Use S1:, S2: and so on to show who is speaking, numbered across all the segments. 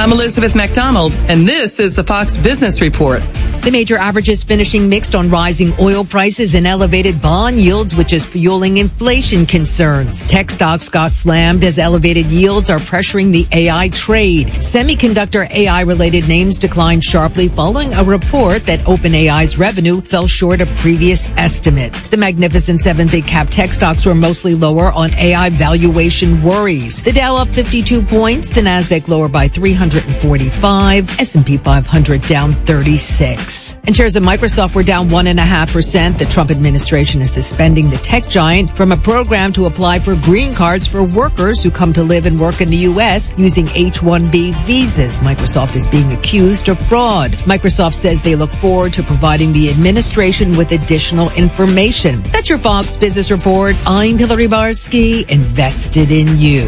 S1: I'm Elizabeth McDonald, and this is the Fox Business Report.
S2: The major averages finishing mixed on rising oil prices and elevated bond yields, which is fueling inflation concerns. Tech stocks got slammed as elevated yields are pressuring the AI trade. Semiconductor AI-related names declined sharply following a report that OpenAI's revenue fell short of previous estimates. The Magnificent Seven big cap tech stocks were mostly lower on AI valuation worries. The Dow up 52 points, the Nasdaq lower by 345, S&P 500 down 36. And shares of Microsoft were down 1.5%. The Trump administration is suspending the tech giant from a program to apply for green cards for workers who come to live and work in the U.S. using H-1B visas. Microsoft is being accused of fraud. Microsoft says they look forward to providing the administration with additional information. That's your Fox Business Report. I'm Hillary Barsky, invested in you.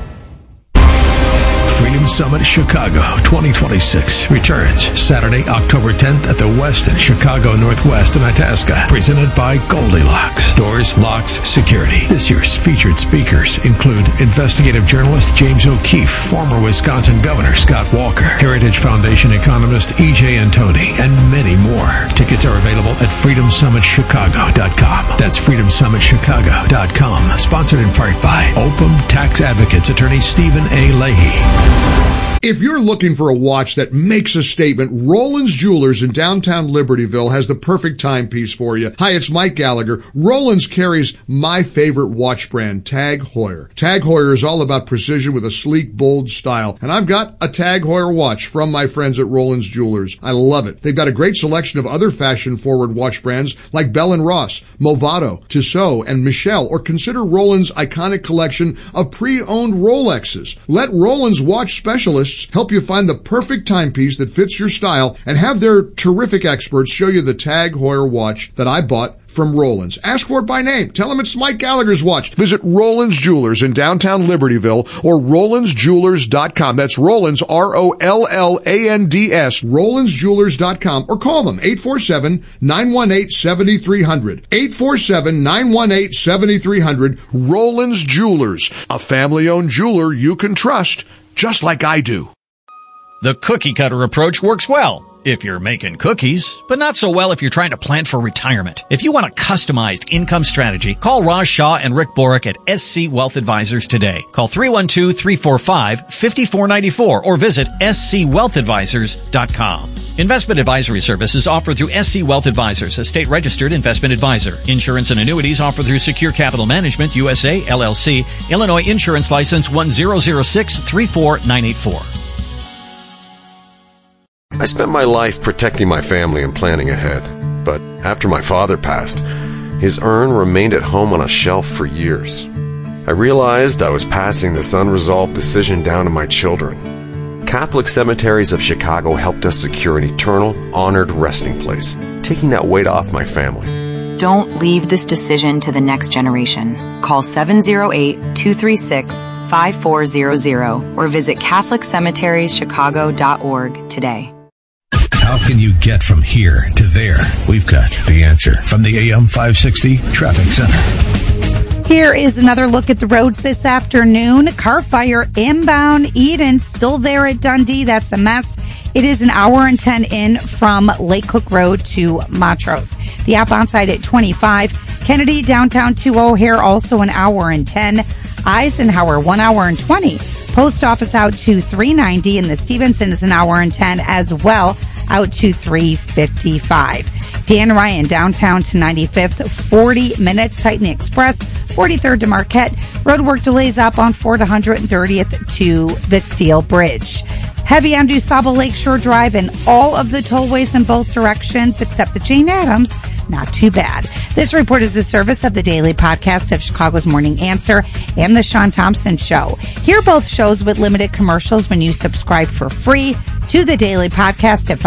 S3: Freedom Summit Chicago 2026 returns Saturday, October 10th at the Westin Chicago Northwest in Itasca. Presented by Goldilocks. Doors, locks, security. This year's featured speakers include investigative journalist James O'Keefe, former Wisconsin Governor Scott Walker, Heritage Foundation economist E.J. Antoni, and many more. Tickets are available at freedomsummitchicago.com. That's freedomsummitchicago.com. Sponsored in part by Opum Tax Advocates attorney Stephen A. Leahy.
S4: If you're looking for a watch that makes a statement, Roland's Jewelers in downtown Libertyville has the perfect timepiece for you. Hi, it's Mike Gallagher. Roland's carries my favorite watch brand, Tag Heuer. Tag Heuer is all about precision with a sleek, bold style. And I've got a Tag Heuer watch from my friends at Roland's Jewelers. I love it. They've got a great selection of other fashion-forward watch brands like Bell & Ross, Movado, Tissot, and Michelle, or consider Roland's iconic collection of pre-owned Rolexes. Let Roland's watch specialists help you find the perfect timepiece that fits your style and have their terrific experts show you the Tag Heuer watch that I bought from Roland's. Ask for it by name. Tell them it's Mike Gallagher's watch. Visit Roland's Jewelers in downtown Libertyville or RolandsJewelers.com. That's Roland's, ROLLANDS, RolandsJewelers.com, or call them 847-918-7300. 847-918-7300. Roland's Jewelers, a family-owned jeweler you can trust, just like I do.
S5: The cookie cutter approach works well if you're making cookies, but not so well if you're trying to plan for retirement. If you want a customized income strategy, call Raj Shah and Rick Borick at SC Wealth Advisors today. Call 312-345-5494 or visit scwealthadvisors.com. Investment advisory services offered through SC Wealth Advisors, a state-registered investment advisor. Insurance and annuities offered through Secure Capital Management, USA, LLC, Illinois Insurance License 100634984.
S6: I spent my life protecting my family and planning ahead, but after my father passed, his urn remained at home on a shelf for years. I realized I was passing this unresolved decision down to my children. Catholic Cemeteries of Chicago helped us secure an eternal, honored resting place, taking that weight off my family.
S7: Don't leave this decision to the next generation. Call 708-236-5400 or visit CatholicCemeteriesChicago.org today.
S3: How can you get from here to there? We've got the answer from the AM 560 Traffic Center.
S8: Here is another look at the roads this afternoon. Car fire inbound Eden, still there at Dundee. That's a mess. It is an hour and 10 in from Lake Cook Road to Montrose. The outbound side at 25. Kennedy downtown to O'Hare, also an hour and 10. Eisenhower, 1 hour and 20. Post office out to 390, and the Stevenson is an hour and 10 as well, out to 355. Dan Ryan downtown to 95th, 40 minutes. Titan Express, 43rd to Marquette. Roadwork delays up on 4 to 130th to the Steel Bridge. Heavy on DuSable Lakeshore Drive and all of the tollways in both directions except the Jane Addams. Not too bad. This report is a service of the daily podcast of Chicago's Morning Answer and the Sean Thompson Show. Hear both shows with limited commercials when you subscribe for free to the daily podcast at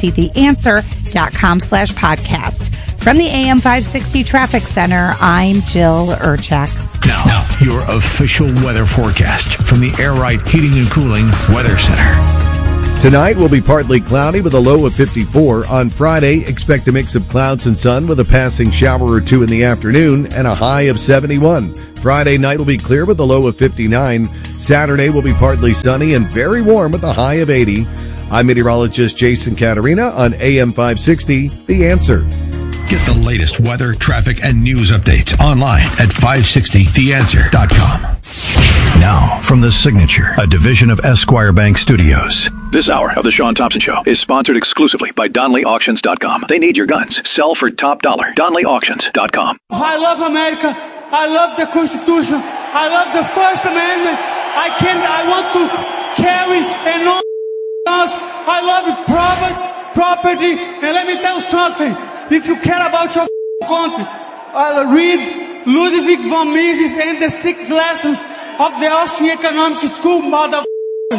S8: 560theanswer.com/podcast. From the AM 560 Traffic Center, I'm Jill Urchak.
S3: Now, your official weather forecast from the Air Right Heating and Cooling Weather Center.
S9: Tonight will be partly cloudy with a low of 54. On Friday, expect a mix of clouds and sun with a passing shower or two in the afternoon and a high of 71. Friday night will be clear with a low of 59. Saturday will be partly sunny and very warm with a high of 80. I'm meteorologist Jason Caterina on AM 560, The Answer.
S3: Get the latest weather, traffic, and news updates online at 560theanswer.com. Now, from The Signature, a division of Esquire Bank Studios.
S10: This hour of the Sean Thompson Show is sponsored exclusively by DonleyAuctions.com. They need your guns. Sell for top dollar. DonleyAuctions.com.
S11: I love America. I love the Constitution. I love the First Amendment. I want to carry and all else. I love property. And let me tell you something. If you care about your country, read Ludwig von Mises and the 6 lessons of the Austrian Economic School, motherfuckers.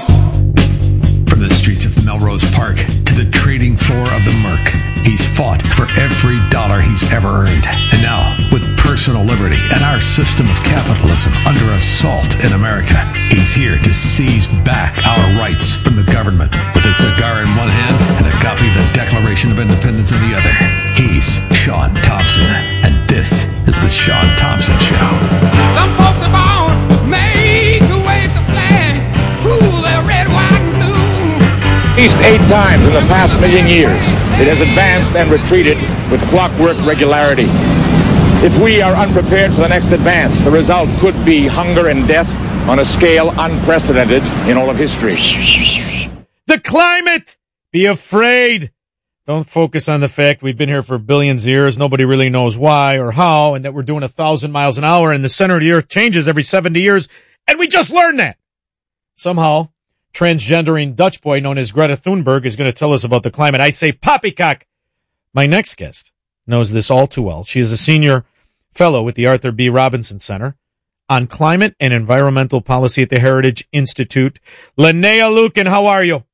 S3: From the streets of Melrose Park to the trading floor of the Merc, he's fought for every dollar he's ever earned. And now, with personal liberty and our system of capitalism under assault in America, he's here to seize back our rights from the government. With a cigar in one hand and a copy of the Declaration of Independence in the other, he's Sean Thompson. And this is the Sean Thompson Show.
S12: Some folks are born made to wave the flag. Ooh, they're red, white, and blue.
S13: At least 8 times in the past million years, it has advanced and retreated with clockwork regularity. If we are unprepared for the next advance, the result could be hunger and death on a scale unprecedented in all of history.
S14: The climate! Be afraid! Don't focus on the fact we've been here for billions of years. Nobody really knows why or how, and that we're doing 1,000 miles an hour, and the center of the earth changes every 70 years, and we just learned that. Somehow, transgendering Dutch boy known as Greta Thunberg is going to tell us about the climate. I say poppycock. My next guest knows this all too well. She is a senior fellow with the Arthur B. Robinson Center on Climate and Environmental Policy at the Heritage Institute. Linnea Lueken, how are you?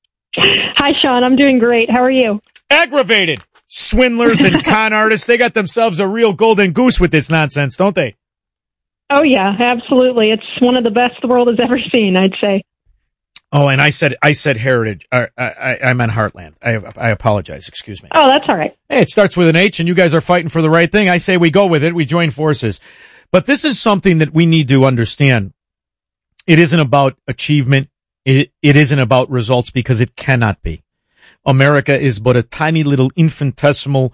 S15: Hi, Sean. I'm doing great. How are you?
S14: Aggravated. Swindlers and con artists, they got themselves a real golden goose with this nonsense, don't they?
S15: Oh, yeah, absolutely. It's one of the best the world has ever seen, I'd say.
S14: Oh, and I said Heritage. I meant Heartland. I apologize. Excuse me.
S15: Oh, that's all right.
S14: Hey, it starts with an H, and you guys are fighting for the right thing. I say we go with it. We join forces. But this is something that we need to understand. It isn't about achievement. It isn't about results, because it cannot be. America is but a tiny little infinitesimal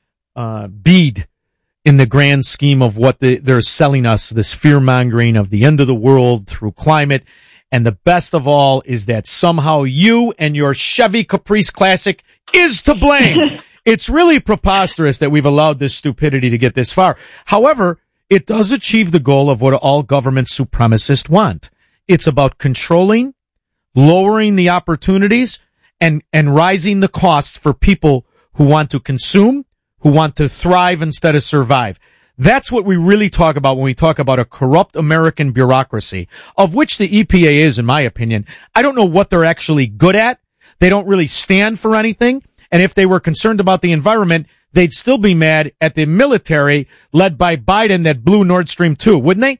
S14: bead in the grand scheme of what they're selling us, this fear-mongering of the end of the world through climate. And the best of all is that somehow you and your Chevy Caprice Classic is to blame. It's really preposterous that we've allowed this stupidity to get this far. However, it does achieve the goal of what all government supremacists want. It's about controlling, lowering the opportunities, and rising the costs for people who want to consume, who want to thrive instead of survive. That's what we really talk about when we talk about a corrupt American bureaucracy, of which the EPA is, in my opinion. I don't know what they're actually good at. They don't really stand for anything. And if they were concerned about the environment, they'd still be mad at the military led by Biden that blew Nord Stream 2, wouldn't they?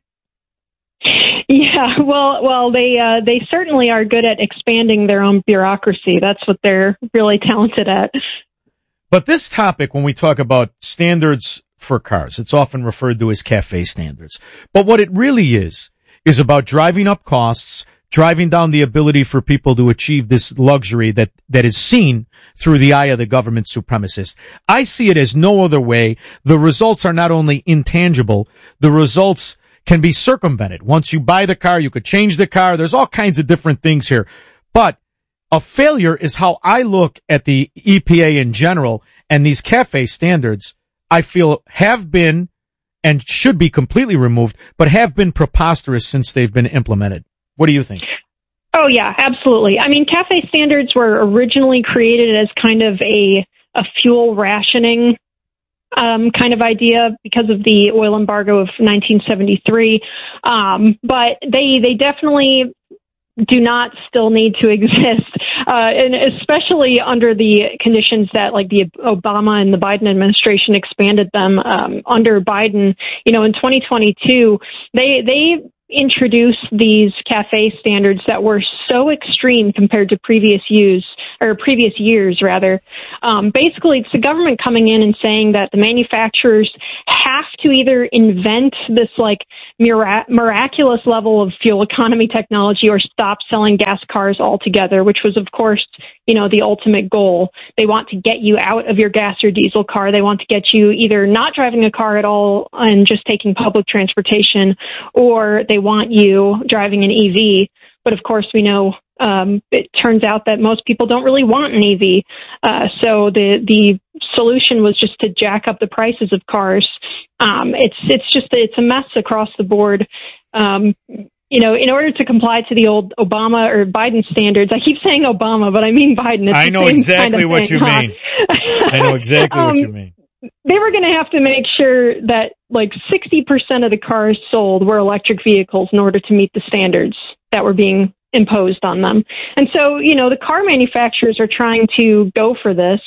S15: Yeah, well, they certainly are good at expanding their own bureaucracy. That's what they're really talented at.
S14: But this topic, when we talk about standards for cars, it's often referred to as cafe standards. But what it really is about driving up costs, driving down the ability for people to achieve this luxury that is seen through the eye of the government supremacist. I see it as no other way. The results are not only intangible, the results can be circumvented. Once you buy the car, you could change the car. There's all kinds of different things here. But a failure is how I look at the EPA in general, and these cafe standards, I feel, have been and should be completely removed, but have been preposterous since they've been implemented. What do you think?
S15: Oh, yeah, absolutely. I mean, cafe standards were originally created as kind of a fuel rationing kind of idea because of the oil embargo of 1973. But they definitely do not still need to exist, and especially under the conditions that like the Obama and the Biden administration expanded them under Biden. You know, in 2022, they introduce these CAFE standards that were so extreme compared to previous years. Basically, it's the government coming in and saying that the manufacturers have to either invent this like miraculous level of fuel economy technology or stop selling gas cars altogether, which was, of course, the ultimate goal. They want to get you out of your gas or diesel car. They want to get you either not driving a car at all and just taking public transportation, or they want you driving an EV. But of course, we know it turns out that most people don't really want an EV. So the solution was just to jack up the prices of cars. It's a mess across the board. In order to comply to the old Obama or Biden standards, I keep saying Obama, but I mean Biden.
S14: I know exactly what you mean. I know exactly what you mean.
S15: They were going to have to make sure that like 60% of the cars sold were electric vehicles in order to meet the standards that were being imposed on them. And so, the car manufacturers are trying to go for this,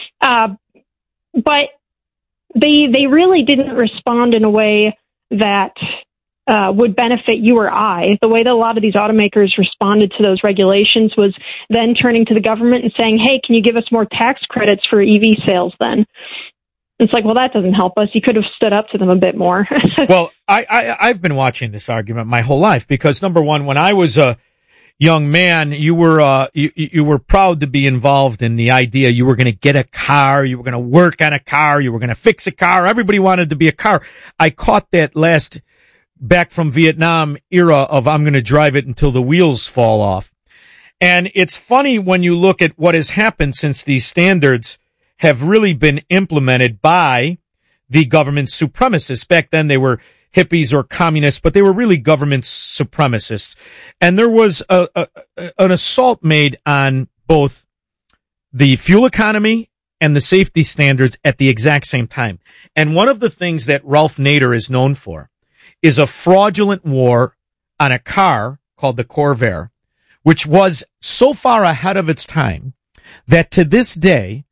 S15: but they really didn't respond in a way that would benefit you or I. The way that a lot of these automakers responded to those regulations was then turning to the government and saying, hey, can you give us more tax credits for EV sales then? It's like, well, that doesn't help us. You could have stood up to them a bit more.
S14: Well, I've been watching this argument my whole life because, number one, when I was a young man, you were proud to be involved in the idea you were going to get a car, you were going to work on a car, you were going to fix a car. Everybody wanted to be a car. I caught that last back from Vietnam era of I'm going to drive it until the wheels fall off. And it's funny when you look at what has happened since these standards have really been implemented by the government supremacists. Back then they were hippies or communists, but they were really government supremacists. And there was an assault made on both the fuel economy and the safety standards at the exact same time. And one of the things that Ralph Nader is known for is a fraudulent war on a car called the Corvair, which was so far ahead of its time that to this day,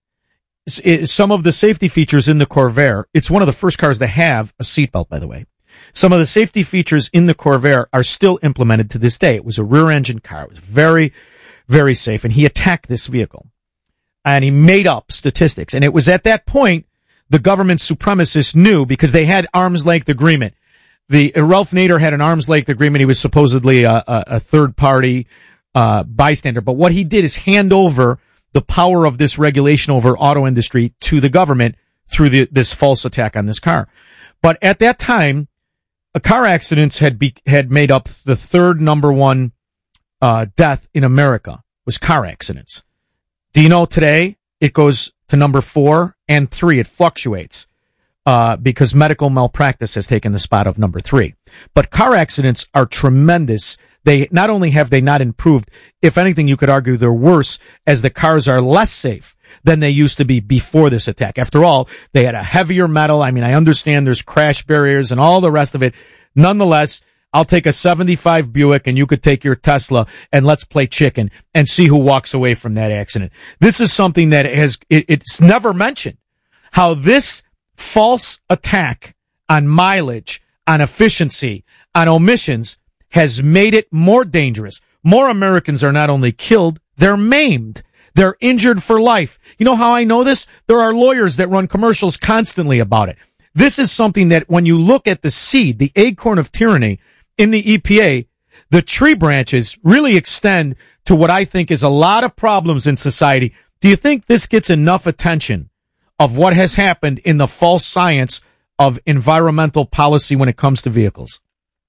S14: some of the safety features in the Corvair, it's one of the first cars to have a seatbelt, by the way. Some of the safety features in the Corvair are still implemented to this day. It was a rear-engine car. It was very, very safe. And he attacked this vehicle. And he made up statistics. And it was at that point the government supremacists knew, because they had arm's-length agreement. Ralph Nader had an arm's-length agreement. He was supposedly a third-party bystander. But what he did is hand over the power of this regulation over auto industry to the government through this false attack on this car. But at that time, car accidents had made up the third number one death in America was car accidents. Do you know today it goes to number 4 and 3? It fluctuates because medical malpractice has taken the spot of number 3. But car accidents are tremendous. They not only have they not improved, if anything, you could argue they're worse as the cars are less safe than they used to be before this attack. After all, they had a heavier metal. I mean, I understand there's crash barriers and all the rest of it. Nonetheless, I'll take a 75 Buick and you could take your Tesla and let's play chicken and see who walks away from that accident. This is something that it's never mentioned, how this false attack on mileage, on efficiency, on omissions has made it more dangerous. More Americans are not only killed, they're maimed. They're injured for life. You know how I know this? There are lawyers that run commercials constantly about it. This is something that when you look at the seed, the acorn of tyranny in the EPA, the tree branches really extend to what I think is a lot of problems in society. Do you think this gets enough attention of what has happened in the false science of environmental policy when it comes to vehicles?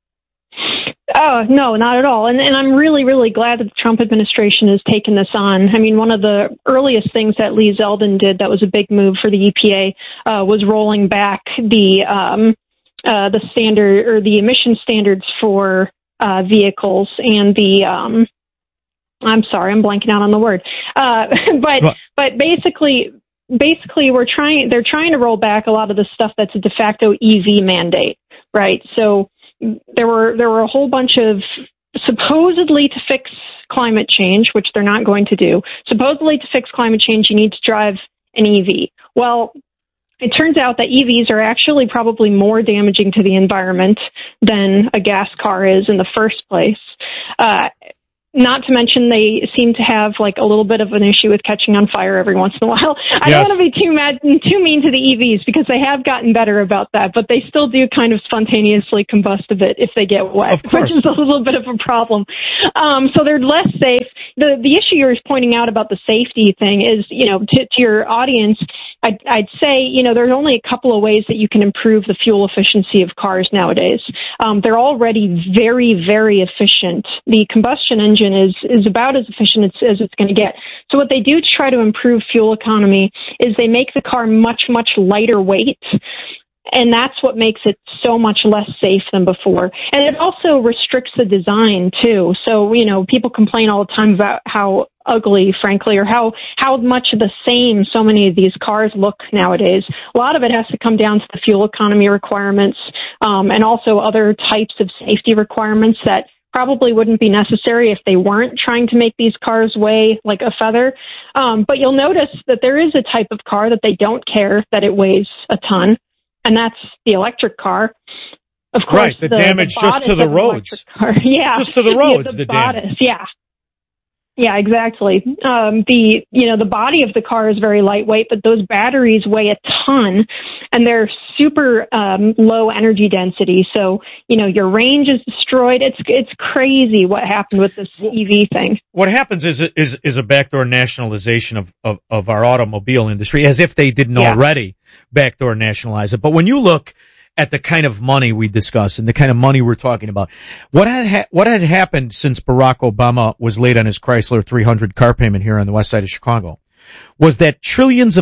S15: Oh, no, not at all. And I'm really, really glad that the Trump administration has taken this on. I mean, one of the earliest things that Lee Zeldin did that was a big move for the EPA was rolling back the standard or the emission standards for vehicles and the I'm sorry, I'm blanking out on the word. But basically they're trying to roll back a lot of the stuff that's a de facto EV mandate, right? So there were a whole bunch of supposedly to fix climate change, which they're not going to do. Supposedly to fix climate change, you need to drive an EV. Well, it turns out that EVs are actually probably more damaging to the environment than a gas car is in the first place. Not to mention they seem to have like a little bit of an issue with catching on fire every once in a while. I don't want to be too mean to the EVs because they have gotten better about that, but they still do kind of spontaneously combust a bit if they get wet, which is a little bit of a problem. So they're less safe. The issue you're pointing out about the safety thing is, to your audience, I'd say, there's only a couple of ways that you can improve the fuel efficiency of cars nowadays. They're already very, very efficient. The combustion engine is about as efficient as it's going to get. So what they do to try to improve fuel economy is they make the car much, much lighter weight. And that's what makes it so much less safe than before. And it also restricts the design, too. So, people complain all the time about how ugly, frankly, or how much the same so many of these cars look nowadays. A lot of it has to come down to the fuel economy requirements, and also other types of safety requirements that probably wouldn't be necessary if they weren't trying to make these cars weigh like a feather. But you'll notice that there is a type of car that they don't care that it weighs a ton. And that's the electric car. Of course,
S14: right, the damage just to the roads.
S15: Yeah.
S14: Just to the roads, the damage.
S15: Yeah. Yeah, exactly. The body of the car is very lightweight, but those batteries weigh a ton and they're super low energy density. So, your range is destroyed. It's crazy what happened with this EV thing.
S14: What happens is a backdoor nationalization of our automobile industry, as if they didn't already backdoor nationalize it. But when you look at the kind of money we discuss and the kind of money we're talking about, what had happened since Barack Obama was late on his Chrysler 300 car payment here on the west side of Chicago was that trillions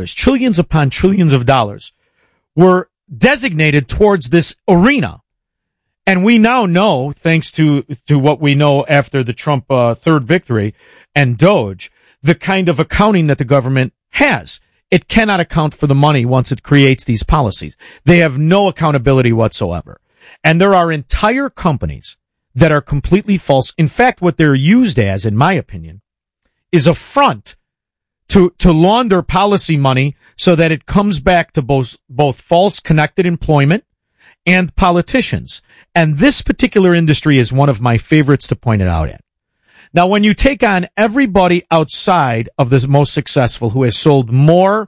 S14: upon trillions of dollars were designated towards this arena. And we now know, thanks to what we know after the Trump third victory and Doge, the kind of accounting that the government has. It cannot account for the money once it creates these policies. They have no accountability whatsoever. And there are entire companies that are completely false. In fact, what they're used as, in my opinion, is a front to launder policy money so that it comes back to both false connected employment and politicians. And this particular industry is one of my favorites to point it out at. Now, when you take on everybody outside of the most successful who has sold more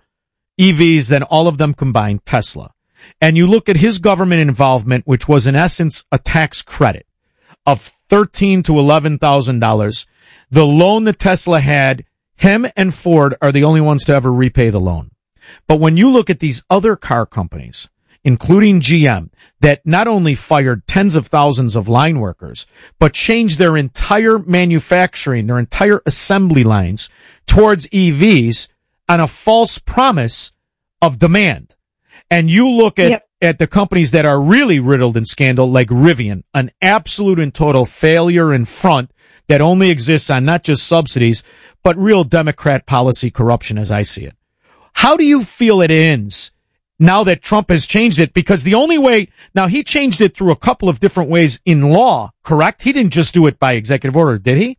S14: EVs than all of them combined, Tesla, and you look at his government involvement, which was in essence a tax credit of $13,000 to $11,000, the loan that Tesla had, him and Ford are the only ones to ever repay the loan. But when you look at these other car companies, including GM, that not only fired tens of thousands of line workers, but changed their entire manufacturing, their entire assembly lines towards EVs on a false promise of demand. And you look at the companies that are really riddled in scandal, like Rivian, an absolute and total failure in front that only exists on not just subsidies, but real Democrat policy corruption as I see it. How do you feel it ends now that Trump has changed it? Because the only way, now he changed it through a couple of different ways in law, correct? He didn't just do it by executive order, did he?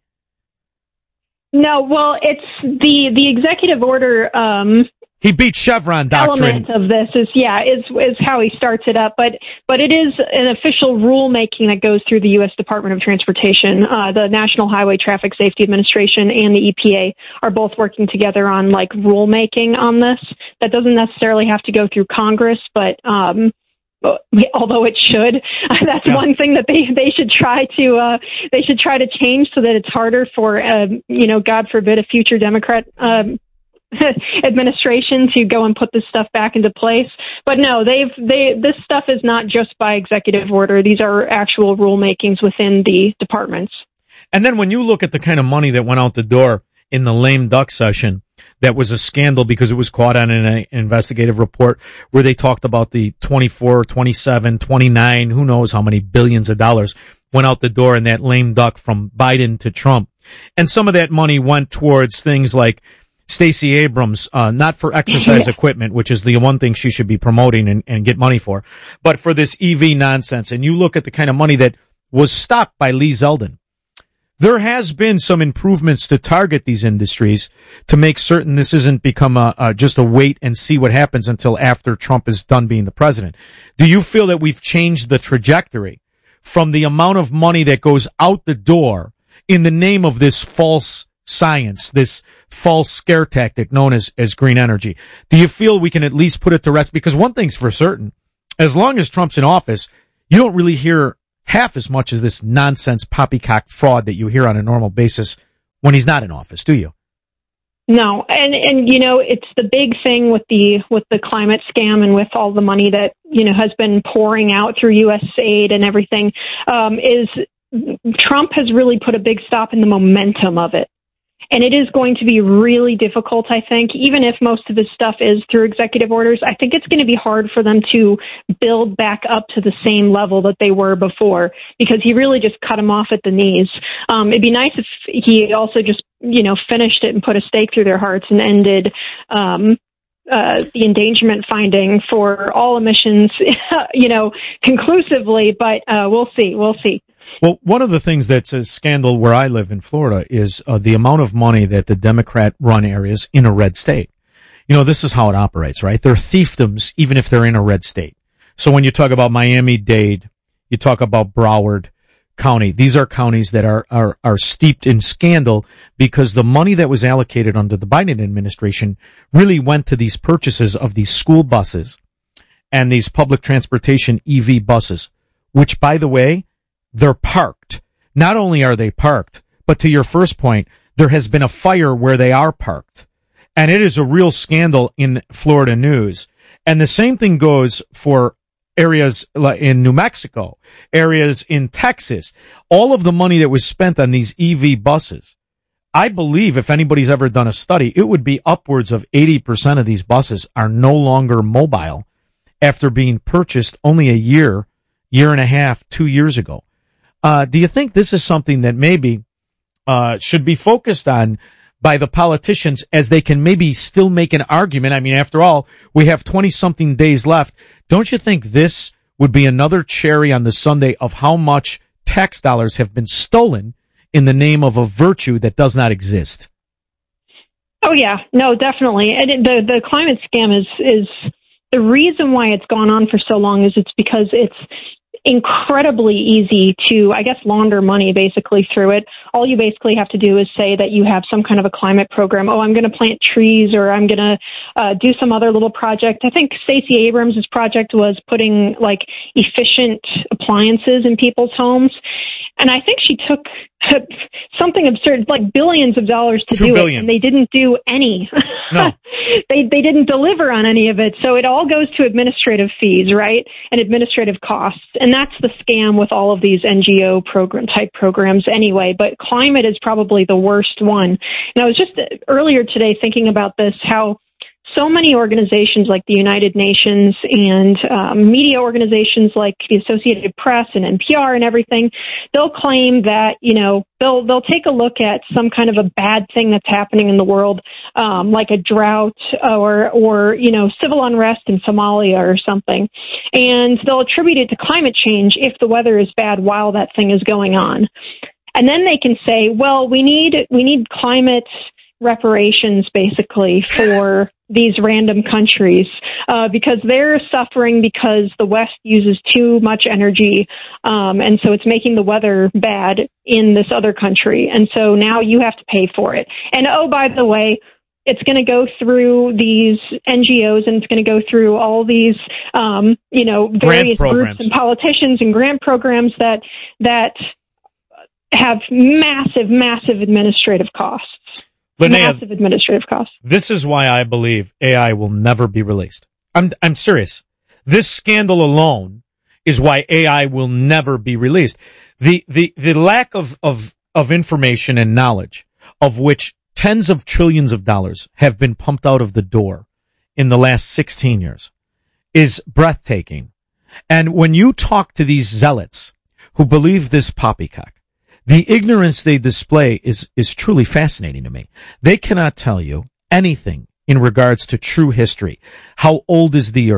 S15: No, well, it's the executive order,
S14: he beat Chevron doctrine.
S15: Element of this is how he starts it up, but it is an official rulemaking that goes through the U.S. Department of Transportation. The National Highway Traffic Safety Administration and the EPA are both working together on like rulemaking on this. That doesn't necessarily have to go through Congress, but although it should, that's one thing that they should try to change so that it's harder for God forbid a future Democrat administration to go and put this stuff back into place. But no, this stuff is not just by executive order. These are actual rulemakings within the departments.
S14: And then when you look at the kind of money that went out the door in the lame duck session, that was a scandal because it was caught on an investigative report where they talked about the 24, 27, 29, who knows how many billions of dollars went out the door in that lame duck from Biden to Trump. And some of that money went towards things like Stacey Abrams, not for exercise equipment, which is the one thing she should be promoting and get money for, but for this EV nonsense. And you look at the kind of money that was stopped by Lee Zeldin. there has been some improvements to target these industries to make certain this isn't become just a wait and see what happens until after Trump is done being the president. Do you feel that we've changed the trajectory from the amount of money that goes out the door in the name of this false science, this false scare tactic known as green energy? Do you feel we can at least put it to rest? Because one thing's for certain, as long as Trump's in office, you don't really hear half as much as this nonsense poppycock fraud that you hear on a normal basis when he's not in office, do you?
S15: No, and you know, it's the big thing with the climate scam and with all the money that, you know, has been pouring out through USAID and everything, is Trump has really put a big stop in the momentum of it. And it is going to be really difficult, I think, even if most of this stuff is through executive orders. I think it's going to be hard for them to build back up to the same level that they were before, because he really just cut them off at the knees. It'd be nice if he also just, you know, finished it and put a stake through their hearts and ended the endangerment finding for all emissions, you know, conclusively. But we'll see. We'll see.
S14: Well, one of the things that's a scandal where I live in Florida is the amount of money that the Democrat-run areas in a red state. You know, this is how it operates, right? They're fiefdoms even if they're in a red state. So when you talk about Miami-Dade, you talk about Broward County, these are counties that are steeped in scandal because the money that was allocated under the Biden administration really went to these purchases of these school buses and these public transportation EV buses, which, by the way, they're parked. Not only are they parked, but to your first point, there has been a fire where they are parked. And it is a real scandal in Florida news. And the same thing goes for areas in New Mexico, areas in Texas. All of the money that was spent on these EV buses, I believe if anybody's ever done a study, it would be upwards of 80% of these buses are no longer mobile after being purchased only a year and a half, 2 years ago. Do you think this is something that maybe should be focused on by the politicians as they can maybe still make an argument? I mean, after all, we have 20-something days left. Don't you think this would be another cherry on the sundae of how much tax dollars have been stolen in the name of a virtue that does not exist?
S15: Oh, yeah. No, definitely. And the climate scam is the reason why it's gone on for so long is it's because it's incredibly easy to, I guess, launder money basically through it. All you basically have to do is say that you have some kind of a climate program. Oh, I'm going to plant trees, or I'm going to do some other little project. I think Stacey Abrams' project was putting like efficient appliances in people's homes. And I think she took something absurd, like billions of dollars to do it, and they didn't do any. No. They didn't deliver on any of it. So it all goes to administrative fees, right? And administrative costs. And that's the scam with all of these NGO type programs anyway. But climate is probably the worst one. And I was just earlier today thinking about this, how so many organizations like the United Nations and media organizations like the Associated Press and NPR and everything, they'll claim that, you know, they'll take a look at some kind of a bad thing that's happening in the world, like a drought or you know, civil unrest in Somalia or something, and they'll attribute it to climate change if the weather is bad while that thing is going on. And then they can say, well, we need climate reparations basically for these random countries because they're suffering because the West uses too much energy, and so it's making the weather bad in this other country, and so now you have to pay for it. And oh, by the way, it's going to go through these NGOs, and it's going to go through all these, you know, various groups and politicians and grant programs that have massive administrative costs. Massive administrative costs. This
S14: is why I believe AI will never be released. I'm serious. This scandal alone is why AI will never be released. The lack of information and knowledge, of which tens of trillions of dollars have been pumped out of the door in the last 16 years, is breathtaking. And when you talk to these zealots who believe this poppycock, the ignorance they display is truly fascinating to me. They cannot tell you anything in regards to true history. How old is the earth?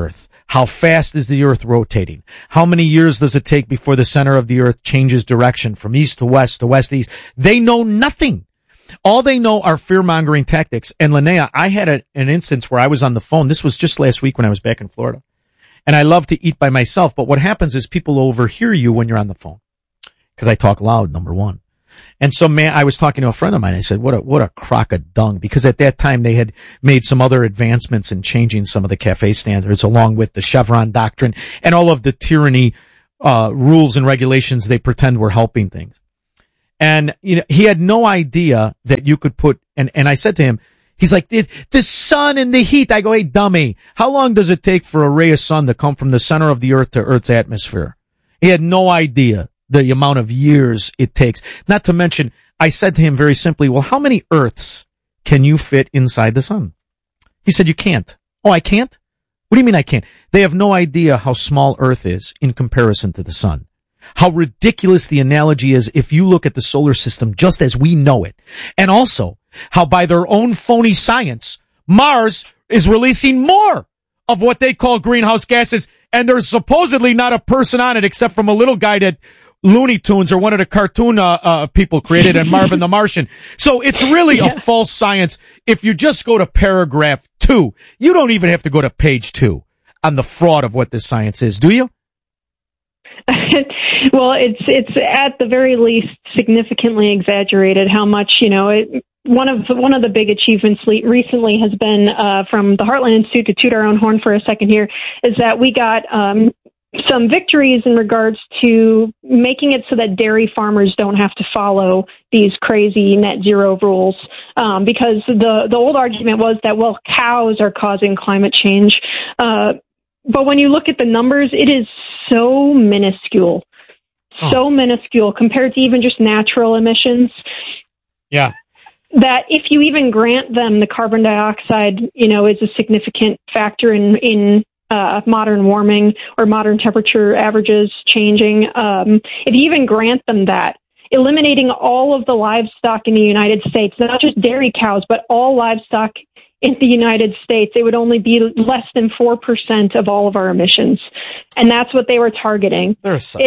S14: How fast is the earth rotating? How many years does it take before the center of the earth changes direction from east to west to east? They know nothing. All they know are fear-mongering tactics. And Linnea, I had an instance where I was on the phone. This was just last week when I was back in Florida. And I love to eat by myself, but what happens is people overhear you when you're on the phone. Because I talk loud, number one. And so, man, I was talking to a friend of mine. I said, what a crock of dung. Because at that time they had made some other advancements in changing some of the cafe standards along with the Chevron doctrine and all of the tyranny, rules and regulations they pretend were helping things. And, you know, he had no idea that you could put, and I said to him, he's like, the sun and the heat. I go, hey, dummy, how long does it take for a ray of sun to come from the center of the earth to Earth's atmosphere? He had no idea the amount of years it takes. Not to mention, I said to him very simply, well, how many Earths can you fit inside the sun? He said, you can't. Oh, I can't? What do you mean I can't? They have no idea how small Earth is in comparison to the sun. How ridiculous the analogy is if you look at the solar system just as we know it. And also, how by their own phony science, Mars is releasing more of what they call greenhouse gases, and there's supposedly not a person on it except from a little guy that Looney Tunes or one of the cartoon people created, and Marvin the Martian. So it's really a false science. If you just go to paragraph 2, you don't even have to go to page 2 on the fraud of what this science is, do you?
S15: Well, it's at the very least significantly exaggerated how much, you know, one of the big achievements recently has been from the Heartland Institute, to toot our own horn for a second here, is that we got some victories in regards to making it so that dairy farmers don't have to follow these crazy net zero rules, because the old argument was that, well, cows are causing climate change, but when you look at the numbers, it is so minuscule. So minuscule compared to even just natural emissions.
S14: Yeah.
S15: That if you even grant them the carbon dioxide, you know, is a significant factor in modern warming or modern temperature averages changing. If you even grant them that, eliminating all of the livestock in the United States, not just dairy cows, but all livestock in the United States, it would only be less than 4% of all of our emissions. And that's what they were targeting.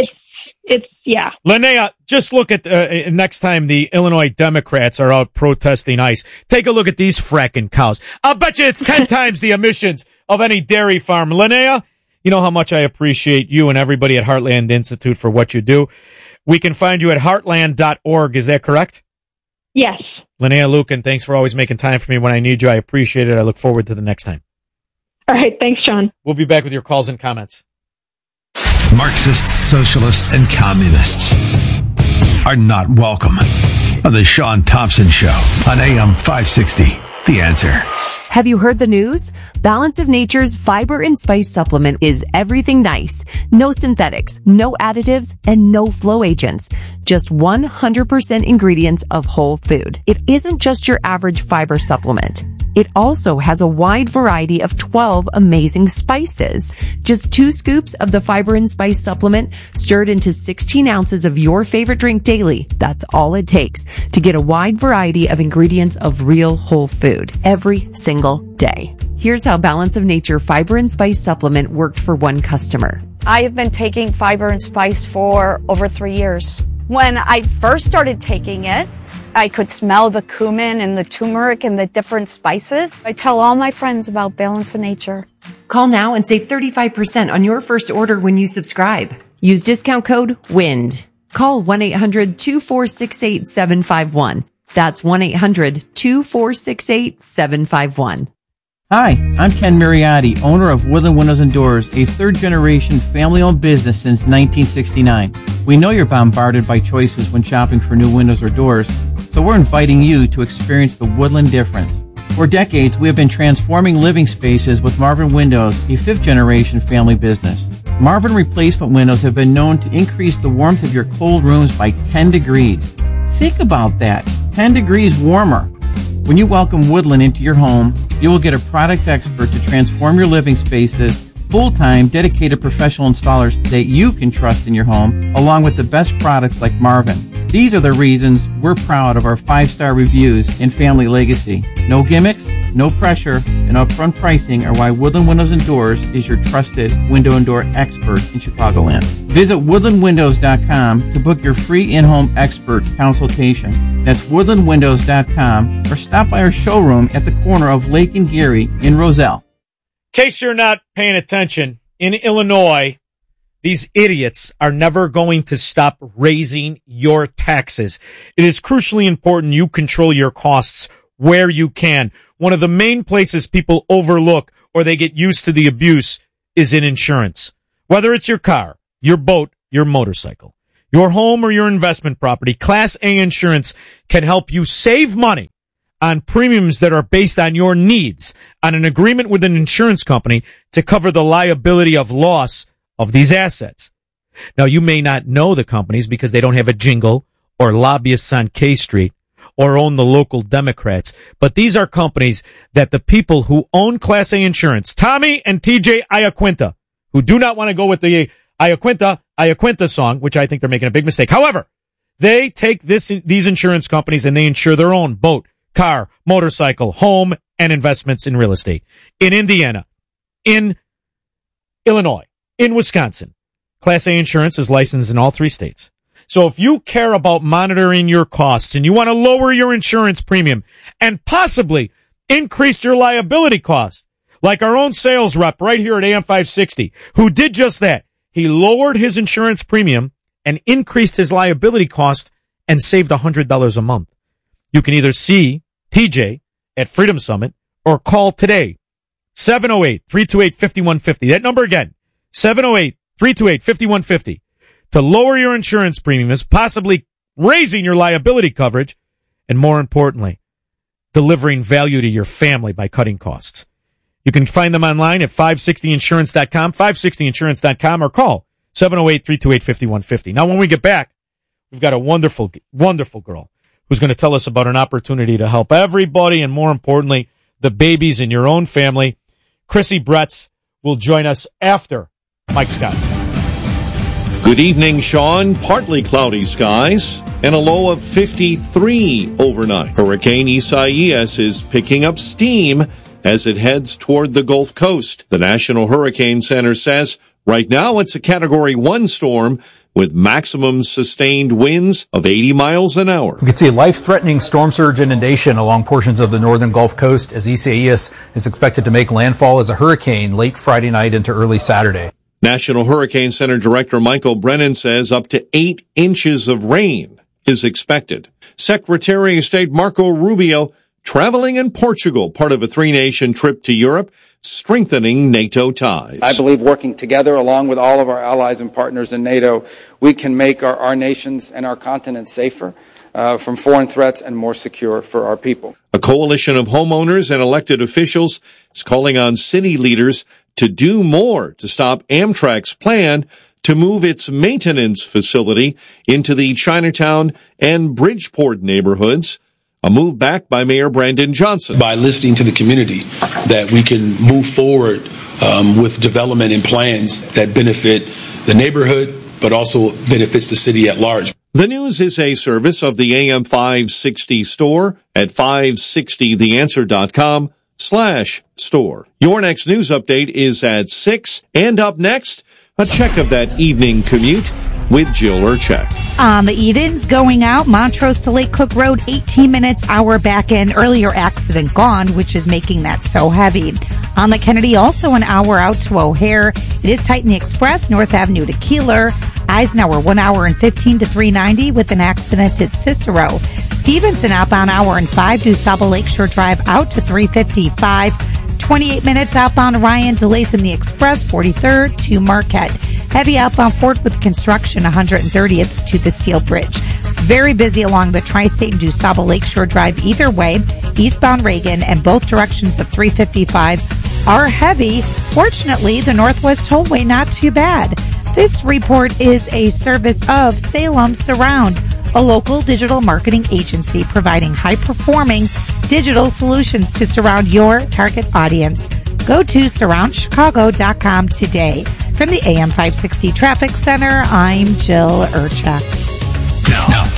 S15: Yeah.
S14: Linnea, just look at next time the Illinois Democrats are out protesting ICE. Take a look at these fracking cows. I'll bet you it's 10 times the emissions of any dairy farm. Linnea, you know how much I appreciate you and everybody at Heartland Institute for what you do. We can find you at heartland.org. Is that correct?
S15: Yes.
S14: Linnea Lueken, thanks for always making time for me when I need you. I appreciate it. I look forward to the next time.
S15: All right. Thanks, John.
S14: We'll be back with your calls and comments.
S3: Marxists, socialists, and communists are not welcome on the Sean Thompson Show on AM 560. The Answer.
S16: Have you heard the news? Balance of Nature's Fiber and Spice Supplement is everything nice. No synthetics, no additives, and no flow agents. Just 100% ingredients of whole food. It isn't just your average fiber supplement. It also has a wide variety of 12 amazing spices. Just 2 scoops of the Fiber and Spice Supplement stirred into 16 ounces of your favorite drink daily. That's all it takes to get a wide variety of ingredients of real whole food every single day. Here's how Balance of Nature Fiber and Spice Supplement worked for one customer.
S17: I have been taking Fiber and Spice for over 3 years. When I first started taking it, I could smell the cumin and the turmeric and the different spices. I tell all my friends about Balance of Nature.
S16: Call now and save 35% on your first order when you subscribe. Use discount code WIND. Call 1-800-246-8751. That's 1-800-246-8751.
S18: Hi, I'm Ken Mariotti, owner of Woodland Windows and Doors, a third-generation family-owned business since 1969. We know you're bombarded by choices when shopping for new windows or doors, so we're inviting you to experience the Woodland difference. For decades, we have been transforming living spaces with Marvin Windows, a fifth-generation family business. Marvin replacement windows have been known to increase the warmth of your cold rooms by 10 degrees. Think about that, 10 degrees warmer. When you welcome Woodland into your home, you will get a product expert to transform your living spaces, full-time, dedicated professional installers that you can trust in your home, along with the best products like Marvin. These are the reasons we're proud of our 5-star reviews and family legacy. No gimmicks, no pressure, and upfront pricing are why Woodland Windows and Doors is your trusted window and door expert in Chicagoland. Visit woodlandwindows.com to book your free in-home expert consultation. That's woodlandwindows.com, or stop by our showroom at the corner of Lake and Geary in Roselle.
S14: In case you're not paying attention, in Illinois, these idiots are never going to stop raising your taxes. It is crucially important you control your costs where you can. One of the main places people overlook or they get used to the abuse is in insurance. Whether it's your car, your boat, your motorcycle, your home, or your investment property, Class A insurance can help you save money on premiums that are based on your needs, on an agreement with an insurance company to cover the liability of loss of these assets. Now, you may not know the companies because they don't have a jingle or lobbyists on K Street or own the local Democrats, but these are companies that the people who own Class A insurance, Tommy and TJ Iaquinta, who do not want to go with the Iaquinta song, which I think they're making a big mistake. However, they take these insurance companies and they insure their own boat, car, motorcycle, home, and investments in real estate. In Indiana, in Illinois, in Wisconsin, Class A insurance is licensed in all 3 states. So if you care about monitoring your costs and you want to lower your insurance premium and possibly increase your liability cost, like our own sales rep right here at AM 560, who did just that. He lowered his insurance premium and increased his liability cost and saved $100 a month. You can either see TJ at Freedom Summit or call today, 708-328-5150. That number again, 708-328-5150, to lower your insurance premiums, possibly raising your liability coverage, and more importantly, delivering value to your family by cutting costs. You can find them online at 560insurance.com, 560insurance.com, or call 708-328-5150. Now, when we get back, we've got a wonderful, wonderful girl who's going to tell us about an opportunity to help everybody, and more importantly, the babies in your own family. Chrissy Bretz will join us after Mike Scott.
S19: Good evening, Sean. Partly cloudy skies and a low of 53 overnight. Hurricane Isaias is picking up steam as it heads toward the Gulf Coast. The National Hurricane Center says right now it's a Category 1 storm with maximum sustained winds of 80 miles an hour.
S20: We could see a life-threatening storm surge inundation along portions of the northern Gulf Coast as Isaias is expected to make landfall as a hurricane late Friday night into early Saturday.
S19: National Hurricane Center Director Michael Brennan says up to 8 inches of rain is expected. Secretary of State Marco Rubio traveling in Portugal, part of a 3-nation trip to Europe, strengthening NATO ties.
S21: I believe working together along with all of our allies and partners in NATO, we can make our nations and our continent safer from foreign threats and more secure for our people.
S19: A coalition of homeowners and elected officials is calling on city leaders to do more to stop Amtrak's plan to move its maintenance facility into the Chinatown and Bridgeport neighborhoods, a move backed by Mayor Brandon Johnson.
S22: By listening to the community, that we can move forward with development and plans that benefit the neighborhood, but also benefits the city at large.
S19: The news is a service of the AM 560 store at 560theanswer.com/store. Your next news update is at 6, and up next, a check of that evening commute with Jill Urchak.
S8: On the Edens going out, Montrose to Lake Cook Road, 18 minutes, hour back in. Earlier accident gone, which is making that so heavy. On the Kennedy, also an hour out to O'Hare. It is tight in the Express, North Avenue to Keeler. Eisenhower, 1 hour and 15 to 390 with an accident at Cicero. Stevenson outbound hour and 5 to Saba Lakeshore Drive out to 355. 28 minutes outbound Ryan, delays in the Express, 43rd to Marquette. Heavy outbound Fort with construction, 130th to the Steel Bridge. Very busy along the Tri-State and DuSable Lakeshore Drive either way. Eastbound Reagan and both directions of 355 are heavy. Fortunately, the Northwest Tollway not too bad. This report is a service of Salem Surround, a local digital marketing agency providing high-performing digital solutions to surround your target audience. Go to surroundchicago.com today. From the AM 560 Traffic Center, I'm Jill Urchak.
S3: Now,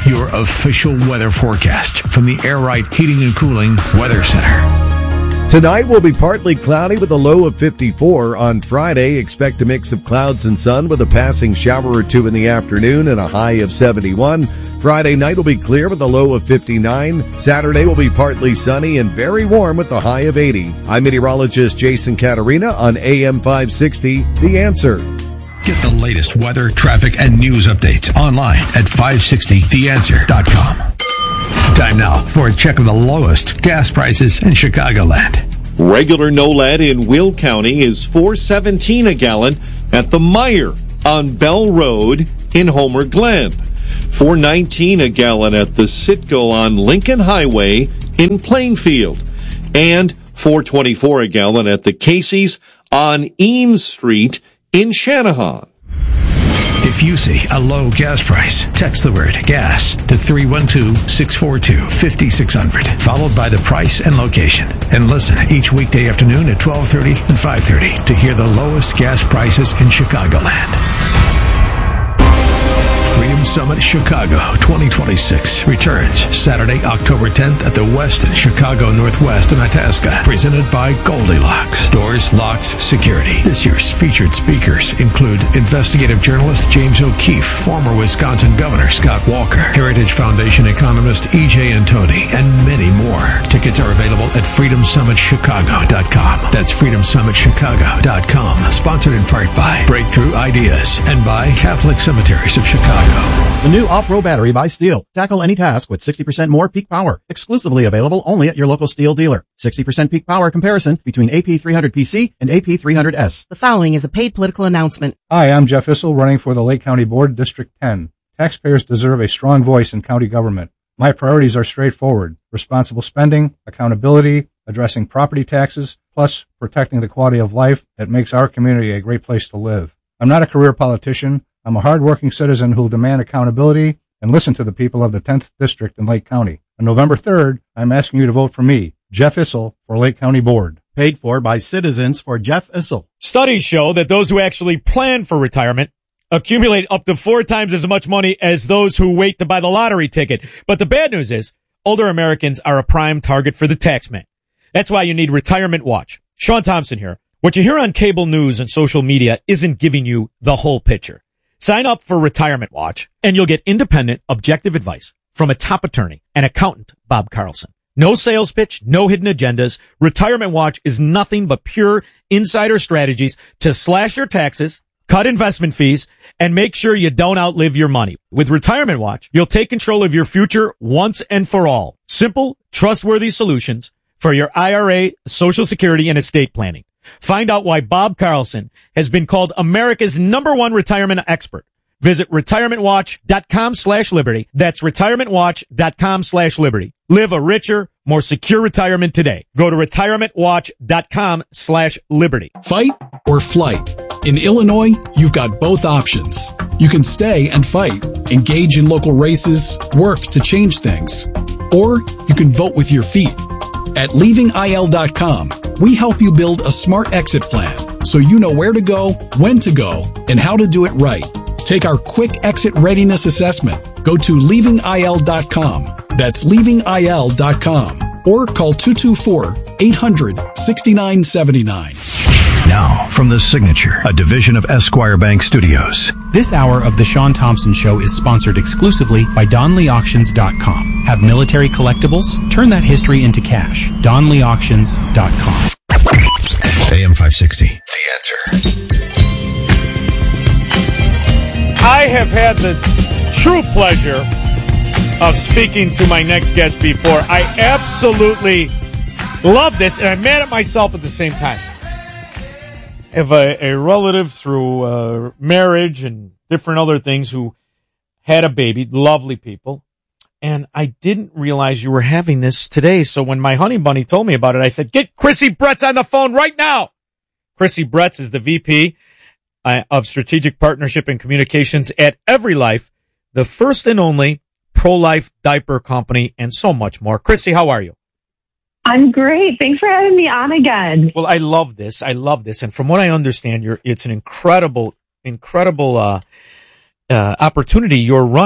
S3: your official weather forecast from the Air Right Heating and Cooling Weather Center.
S9: Tonight will be partly cloudy with a low of 54. On Friday, expect a mix of clouds and sun with a passing shower or two in the afternoon and a high of 71. Friday night will be clear with a low of 59. Saturday will be partly sunny and very warm with a high of 80. I'm meteorologist Jason Caterina on AM 560, The Answer.
S3: Get the latest weather, traffic, and news updates online at 560theanswer.com. Time now for a check of the lowest gas prices in Chicagoland.
S19: Regular NOLAD in Will County is $4.17 a gallon at the Meyer on Bell Road in Homer Glen. $4.19 a gallon at the Citgo on Lincoln Highway in Plainfield. And $4.24 a gallon at the Casey's on Eames Street in Shanahan.
S3: If you see a low gas price, text the word gas to 312-642-5600, followed by the price and location. And listen each weekday afternoon at 12:30 and 5:30 to hear the lowest gas prices in Chicagoland. Freedom Summit Chicago 2026 returns Saturday, October 10th at the Westin Chicago Northwest in Itasca. Presented by Goldilocks. Doors, locks, security. This year's featured speakers include investigative journalist James O'Keefe, former Wisconsin Governor Scott Walker, Heritage Foundation economist E.J. Antoni, and many more. Tickets are available at freedomsummitchicago.com. That's freedomsummitchicago.com. Sponsored in part by Breakthrough Ideas and by Catholic Cemeteries of Chicago.
S1: The new Off-Road battery by Steel. Tackle any task with 60% more peak power. Exclusively available only at your local Steel dealer. 60% peak power comparison between AP300PC and AP300S.
S2: The following is a paid political announcement.
S23: Hi, I'm Jeff Issel, running for the Lake County Board, District 10. Taxpayers deserve a strong voice in county government. My priorities are straightforward. Responsible spending, accountability, addressing property taxes, plus protecting the quality of life that makes our community a great place to live. I'm not a career politician. I'm a hard-working citizen who will demand accountability and listen to the people of the 10th District in Lake County. On November 3rd, I'm asking you to vote for me, Jeff Issel, for Lake County Board.
S1: Paid for by citizens for Jeff Issel.
S14: Studies show that those who actually plan for retirement accumulate up to 4 times as much money as those who wait to buy the lottery ticket. But the bad news is, older Americans are a prime target for the taxman. That's why you need Retirement Watch. Sean Thompson here. What you hear on cable news and social media isn't giving you the whole picture. Sign up for Retirement Watch, and you'll get independent, objective advice from a top attorney and accountant, Bob Carlson. No sales pitch, no hidden agendas. Retirement Watch is nothing but pure insider strategies to slash your taxes, cut investment fees, and make sure you don't outlive your money. With Retirement Watch, you'll take control of your future once and for all. Simple, trustworthy solutions for your IRA, Social Security, and estate planning. Find out why Bob Carlson has been called America's #1 retirement expert. Visit retirementwatch.com/liberty. That's retirementwatch.com/liberty. Live a richer, more secure retirement today. Go to retirementwatch.com/liberty.
S24: Fight or flight? In Illinois, you've got both options. You can stay and fight, engage in local races, work to change things. Or you can vote with your feet. At leavingil.com, we help you build a smart exit plan so you know where to go, when to go, and how to do it right. Take our quick exit readiness assessment. Go to leavingil.com. That's leavingil.com. Or call 224-800-6979.
S3: Now, from The Signature, a division of Esquire Bank Studios.
S25: This hour of The Sean Thompson Show is sponsored exclusively by DonleyAuctions.com. Have military collectibles? Turn that history into cash. DonleyAuctions.com.
S3: AM 560, The Answer.
S14: I have had the true pleasure of speaking to my next guest before. I absolutely love this, and I'm mad at myself at the same time. I have a relative through marriage and different other things who had a baby, lovely people, and I didn't realize you were having this today. So when my honey bunny told me about it, I said, get Chrissy Bretz on the phone right now. Chrissy Bretz is the VP of Strategic Partnership and Communications at EveryLife, the first and only pro-life diaper company, and so much more. Chrissy, how are you?
S26: I'm great. Thanks for having me on again.
S14: Well, I love this. And from what I understand, it's an incredible opportunity you're running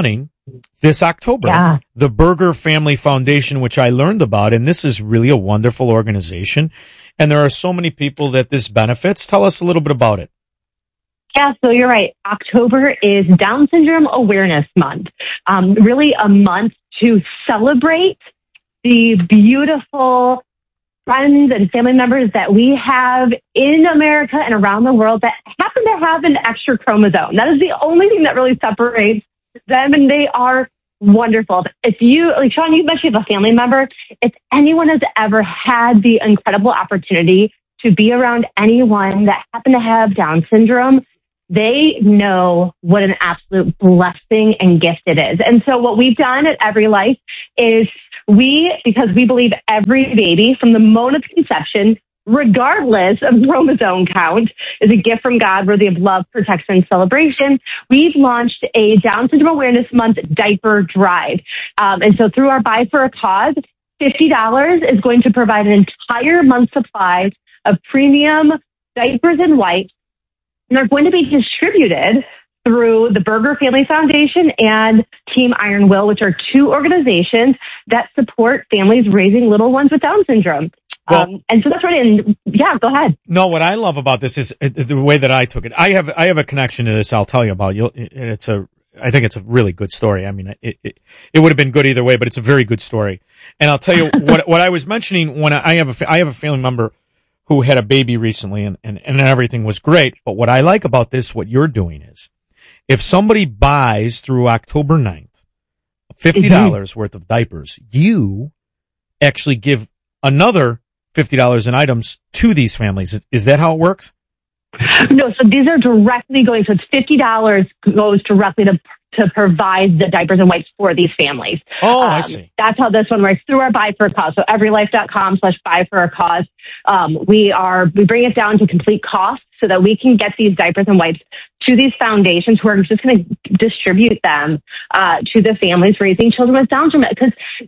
S14: this October, the Berger Family Foundation, which I learned about, and this is really a wonderful organization. And there are so many people that this benefits. Tell us a little bit about it.
S26: Yeah, so you're right. October is Down Syndrome Awareness Month. Really a month to celebrate the beautiful friends and family members that we have in America and around the world that happen to have an extra chromosome. That is the only thing that really separates them, and they are wonderful. If you, like Sean, you mentioned you have a family member. If anyone has ever had the incredible opportunity to be around anyone that happened to have Down syndrome, they know what an absolute blessing and gift it is. And so what we've done at Every Life is because we believe every baby from the moment of conception, regardless of chromosome count, is a gift from God worthy of love, protection, and celebration. We've launched a Down Syndrome Awareness Month diaper drive. And so through our Buy for a Cause, $50 is going to provide an entire month's supply of premium diapers and wipes. And they're going to be distributed through the Berger Family Foundation and Team Iron Will, which are two organizations that support families raising little ones with Down syndrome.
S14: Well,
S26: and so that's right. And yeah, go ahead.
S14: No, what I love about this is the way that I took it. I have a connection to this. I'll tell you about. I think it's a really good story. I mean, it would have been good either way, but it's a very good story. And I'll tell you what I was mentioning when I have a family member who had a baby recently and everything was great. But what I like about this, what you're doing is, if somebody buys through October 9th, $50 worth of diapers, you actually give another $50 in items to these families. Is that how it works?
S26: No, so these are directly going, so it's $50 goes directly to provide the diapers and wipes for these families.
S14: Oh, I see.
S26: That's how this one works, through our Buy for a Cause. So everylife.com/buy for a cause. We bring it down to complete cost so that we can get these diapers and wipes to these foundations who are just going to distribute them to the families raising children with Down syndrome.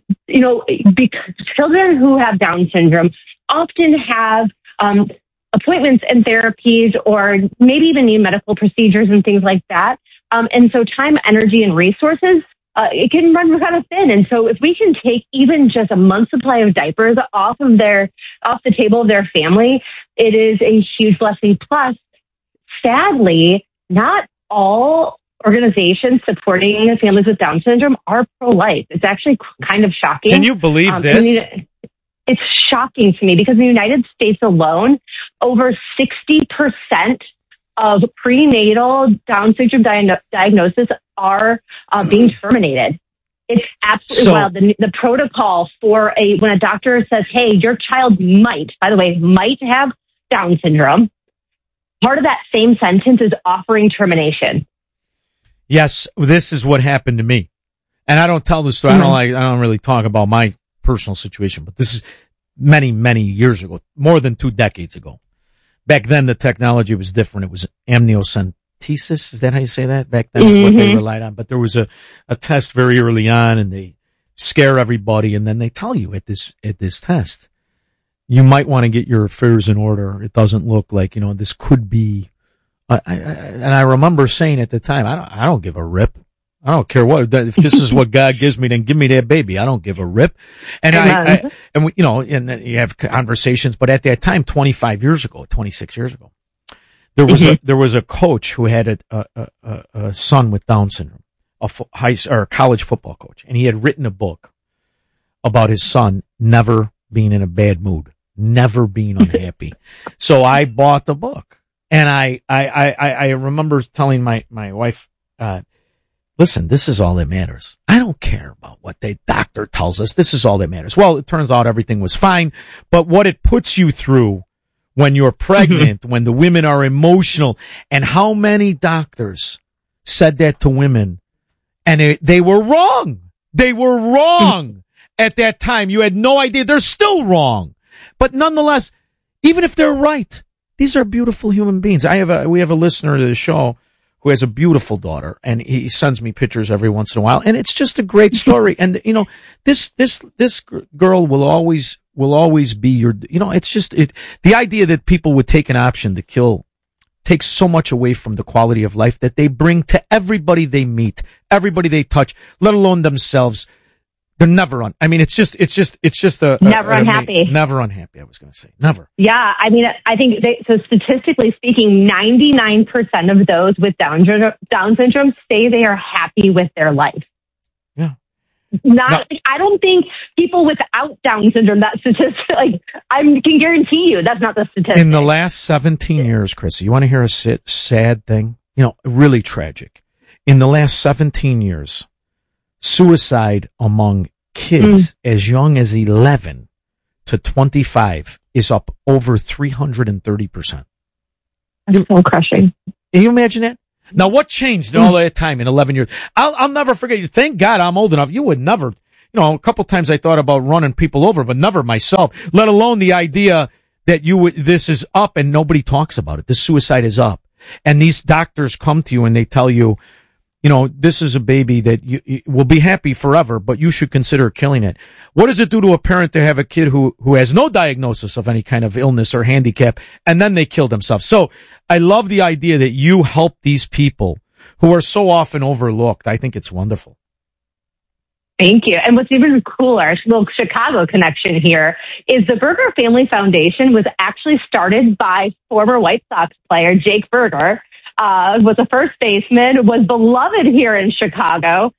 S26: Because children who have Down syndrome often have appointments and therapies, or maybe even need medical procedures and things like that. And so time, energy, and resources, it can run kind of thin. And so if we can take even just a month's supply of diapers off the table of their family, it is a huge blessing. Plus, sadly, not all organizations supporting families with Down syndrome are pro-life. It's actually kind of shocking.
S14: Can you believe this?
S26: It's shocking to me because in the United States alone, over 60% of prenatal Down syndrome diagnoses are being terminated. It's absolutely wild. The protocol for when a doctor says, hey, your child might have Down syndrome, part of that same sentence is offering termination.
S14: Yes, this is what happened to me. And I don't tell this story. I don't really talk about my personal situation, but this is many, many years ago, more than 2 decades ago. Back then, the technology was different. It was amniocentesis. Is that how you say that? Back then, was what they relied on. But there was a test very early on, and they scare everybody, and then they tell you at this test, you might want to get your affairs in order. It doesn't look like, this could be. And I remember saying at the time, I don't give a rip. I don't care what, if this is what God gives me, then give me that baby. I don't give a rip. And and you have conversations, but at that time, 26 years ago, there was a coach who had a son with Down syndrome, a college football coach. And he had written a book about his son never being in a bad mood, never being unhappy. So I bought the book, and I remember telling my wife, listen, this is all that matters. I don't care about what the doctor tells us. This is all that matters. Well, it turns out everything was fine, but what it puts you through when you're pregnant, when the women are emotional, and how many doctors said that to women, and they were wrong. They were wrong at that time. You had no idea. They're still wrong. But nonetheless, even if they're right, these are beautiful human beings. We have a listener to the show who has a beautiful daughter, and he sends me pictures every once in a while, and it's just a great story. And this girl will always be your. It's just the idea that people would take an option to kill takes so much away from the quality of life that they bring to everybody they meet, everybody they touch, let alone themselves. They're never it's just
S26: never unhappy.
S14: Never unhappy, I was going to say. Never.
S26: Yeah. I mean, I think so statistically speaking, 99% of those with Down syndrome say they are happy with their life.
S14: Yeah.
S26: I don't think people without Down syndrome, that statistic, I can guarantee you that's not the statistic.
S14: In the last 17 years, Chrissy, you want to hear a sad thing? Really tragic. In the last 17 years, suicide among kids as young as 11 to 25 is up over 330%.
S26: That's so crushing.
S14: Can you imagine that? Now, what changed in all that time in 11 years? I'll never forget you. Thank God I'm old enough. You would never, a couple times I thought about running people over, but never myself, let alone the idea that this is up and nobody talks about it. This suicide is up. And these doctors come to you and they tell you, this is a baby that you will be happy forever, but you should consider killing it. What does it do to a parent to have a kid who has no diagnosis of any kind of illness or handicap, and then they kill themselves? So I love the idea that you help these people who are so often overlooked. I think it's wonderful.
S26: Thank you. And what's even cooler, a little Chicago connection here, is the Berger Family Foundation was actually started by former White Sox player Jake Berger. Was a first baseman, was beloved here in Chicago.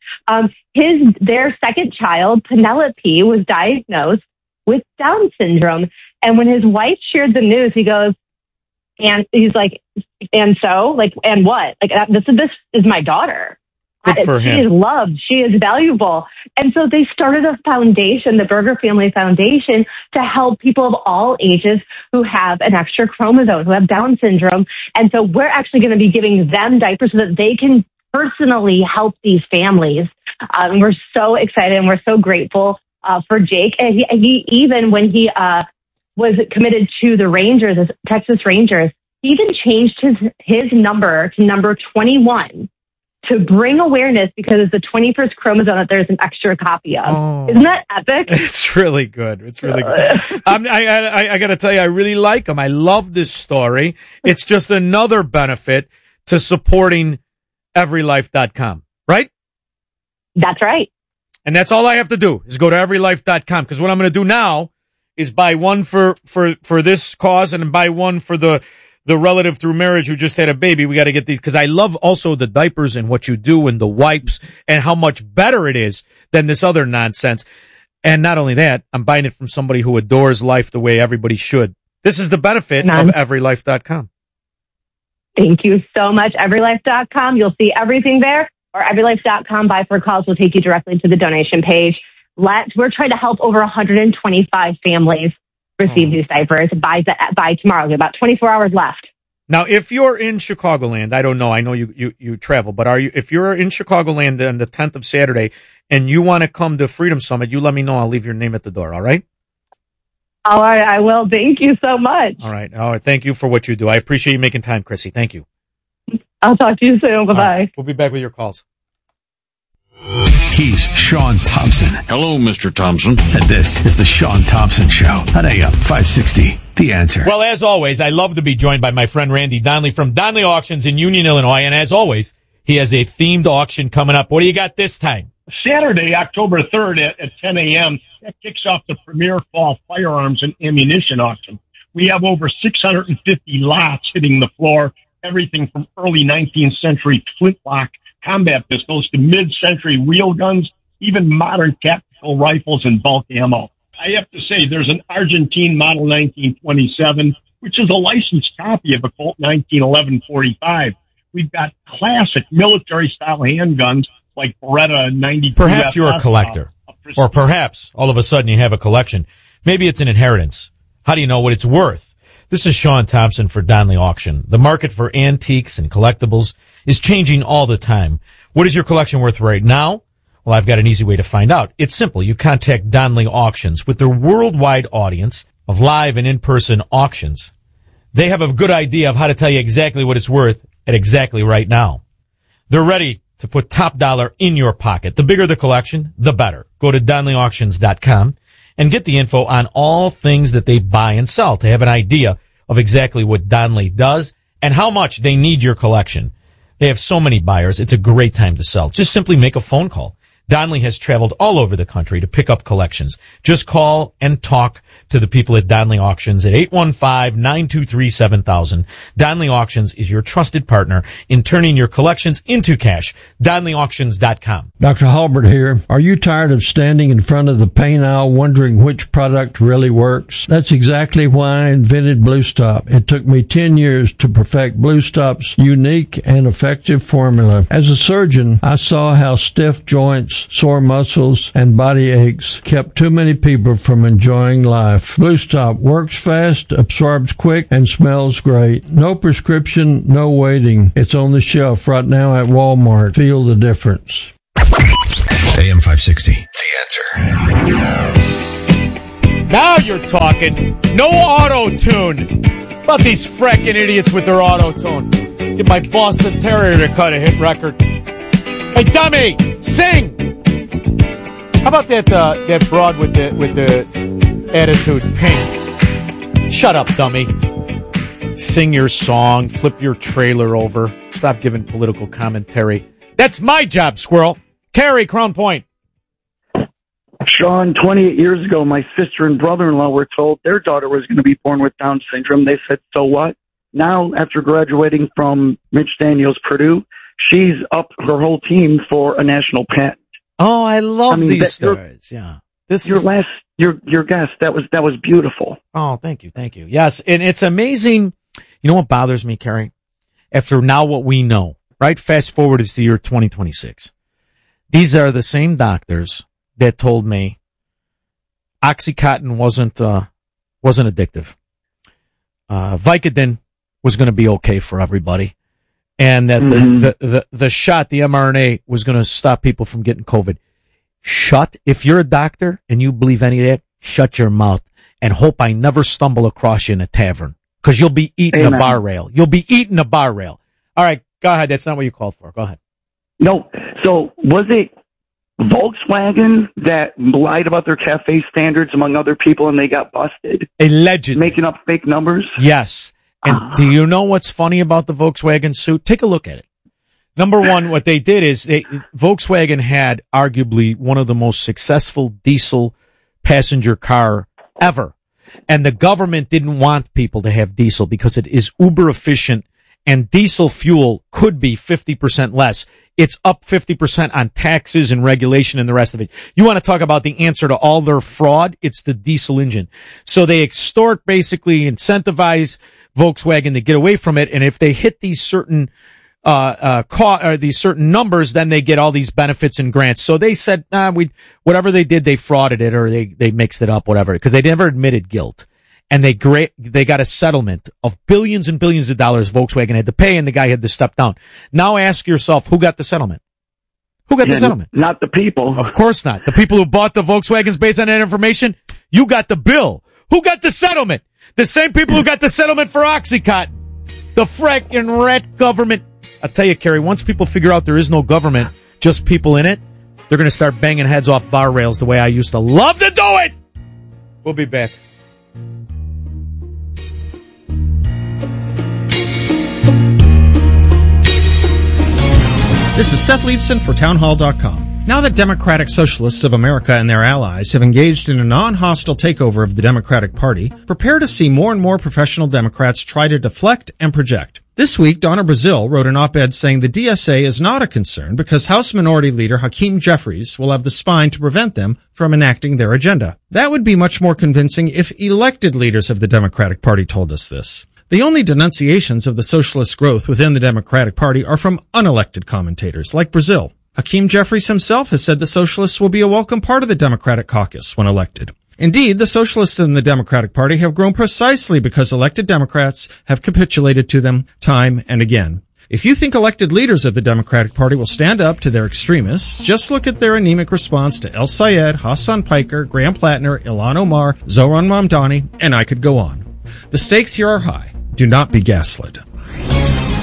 S26: Their second child, Penelope, was diagnosed with Down syndrome. And when his wife shared the news, he goes, and he's like, and so, and what? This is my daughter.
S14: Good for him.
S26: She is loved. She is valuable. And so they started a foundation, the Berger Family Foundation, to help people of all ages who have an extra chromosome, who have Down syndrome. And so we're actually going to be giving them diapers so that they can personally help these families. And we're so excited and we're so grateful for Jake. And he even when he was committed to the Rangers, the Texas Rangers, he even changed his number to number 21. To bring awareness because it's the 21st chromosome that there's an extra copy of.
S14: Oh.
S26: Isn't that epic?
S14: It's really good. It's really good. I got to tell you, I really like him. I love this story. It's just another benefit to supporting everylife.com, right?
S26: That's right.
S14: And that's all I have to do is go to everylife.com, because what I'm going to do now is buy one for this cause and buy one for the relative through marriage who just had a baby. We got to get these, because I love also the diapers and what you do and the wipes and how much better it is than this other nonsense. And not only that, I'm buying it from somebody who adores life the way everybody should. This is the benefit of everylife.com.
S26: Thank you so much. Everylife.com. You'll see everything there, or everylife.com buy for calls will take you directly to the donation page. We're trying to help over 125 families receive these diapers by tomorrow. We have about 24 hours left.
S14: Now, if you're in Chicagoland, I don't know. I know you travel, but if you're in Chicagoland on the 10th of Saturday and you want to come to Freedom Summit, you let me know. I'll leave your name at the door. All right?
S26: All right. I will. Thank you so much.
S14: All right. Thank you for what you do. I appreciate you making time, Chrissy. Thank you.
S26: I'll talk to you soon. Bye-bye.
S14: Right. We'll be back with your calls.
S3: He's Sean Thompson.
S19: Hello, Mr. Thompson.
S3: And this is the Sean Thompson Show on AM 560. The Answer.
S14: Well, as always, I love to be joined by my friend Randy Donnelly from Donnelly Auctions in Union, Illinois. And as always, he has a themed auction coming up. What do you got this time?
S4: Saturday, October 3rd at 10 a.m., that kicks off the premier fall firearms and ammunition auction. We have over 650 lots hitting the floor, everything from early 19th century flintlock combat pistols to mid-century wheel guns, even modern tactical rifles and bulk ammo. I have to say, there's an Argentine Model 1927, which is a licensed copy of a Colt 1911-45. We've got classic military-style handguns like Beretta 92.
S14: Perhaps you're a collector, or perhaps all of a sudden you have a collection. Maybe it's an inheritance. How do you know what it's worth? This is Sean Thompson for Donnelly Auction. The market for antiques and collectibles is changing all the time. What is your collection worth right now? Well, I've got an easy way to find out. It's simple. You contact Donnelly Auctions. With their worldwide audience of live and in-person auctions, they have a good idea of how to tell you exactly what it's worth at exactly right now. They're ready to put top dollar in your pocket. The bigger the collection, the better. Go to DonnellyAuctions.com and get the info on all things that they buy and sell to have an idea of exactly what Donnelly does and how much they need your collection. They have so many buyers. It's a great time to sell. Just simply make a phone call. Donnelly has traveled all over the country to pick up collections. Just call and talk to the people at Donnelly Auctions at 815-923-7000. Donnelly Auctions is your trusted partner in turning your collections into cash. DonnellyAuctions.com.
S5: Dr. Halbert here. Are you tired of standing in front of the paint aisle wondering which product really works? That's exactly why I invented Blue Stop. It took me 10 years to perfect Blue Stop's unique and effective formula. As a surgeon, I saw how stiff joints, sore muscles, and body aches kept too many people from enjoying life. Blue Stop works fast, absorbs quick, and smells great. No prescription, no waiting. It's on the shelf right now at Walmart. Feel the difference.
S3: AM 560. The
S14: answer. Now you're talking. No auto-tune. About these frickin' idiots with their auto-tune. Get my Boston Terrier to cut a hit record. Hey, dummy, sing! How about that broad with the attitude, Pink? Shut up, dummy. Sing your song, flip your trailer over. Stop giving political commentary. That's my job, squirrel. Carrie, Crown Point.
S6: Sean, 28 years ago, my sister and brother-in-law were told their daughter was going to be born with Down syndrome. They said, so what? Now, after graduating from Mitch Daniels Purdue, she's up her whole team for a national patent.
S14: Oh, I love these stories. Yeah.
S6: Your guest, that was beautiful.
S14: Oh, thank you. Yes, and it's amazing. You know what bothers me, Carrie? After now what we know, right? Fast forward is the year 2026. These are the same doctors that told me OxyContin wasn't addictive. Vicodin was going to be okay for everybody. And that the shot, the mRNA, was going to stop people from getting COVID. If you're a doctor and you believe any of that, shut your mouth and hope I never stumble across you in a tavern. Because you'll be eating a bar rail. You'll be eating a bar rail. All right, go ahead. That's not what you called for. Go ahead.
S6: No. So was it Volkswagen that lied about their cafe standards among other people and they got busted?
S14: Allegedly.
S6: Making up fake numbers?
S14: Yes. And do you know what's funny about the Volkswagen suit? Take a look at it. Number one, what they did is Volkswagen had arguably one of the most successful diesel passenger car ever. And the government didn't want people to have diesel because it is uber efficient and diesel fuel could be 50% less. It's up 50% on taxes and regulation and the rest of it. You want to talk about the answer to all their fraud? It's the diesel engine. So they basically incentivize Volkswagen to get away from it. And if they hit these certain these certain numbers, then they get all these benefits and grants. So they said, whatever they did, they frauded it or they mixed it up, whatever, because they never admitted guilt. And they got a settlement of billions and billions of dollars Volkswagen had to pay, and the guy had to step down. Now ask yourself, who got the settlement? Who got the settlement?
S6: Not the people.
S14: Of course not. The people who bought the Volkswagens based on that information, you got the bill. Who got the settlement? The same people who got the settlement for OxyContin. The frickin' rat government. I'll tell you, Kerry, once people figure out there is no government, just people in it, they're going to start banging heads off bar rails the way I used to love to do it. We'll be back.
S7: This is Seth Leibson for Townhall.com. Now that Democratic Socialists of America and their allies have engaged in a non-hostile takeover of the Democratic Party, prepare to see more and more professional Democrats try to deflect and project. This week, Donna Brazile wrote an op-ed saying the DSA is not a concern because House Minority Leader Hakeem Jeffries will have the spine to prevent them from enacting their agenda. That would be much more convincing if elected leaders of the Democratic Party told us this. The only denunciations of the socialist growth within the Democratic Party are from unelected commentators like Brazile. Hakeem Jeffries himself has said the socialists will be a welcome part of the Democratic caucus when elected. Indeed, the socialists in the Democratic Party have grown precisely because elected Democrats have capitulated to them time and again. If you think elected leaders of the Democratic Party will stand up to their extremists, just look at their anemic response to El Sayed, Hassan Piker, Graham Plattner, Ilhan Omar, Zohran Mamdani, and I could go on. The stakes here are high. Do not be gaslit.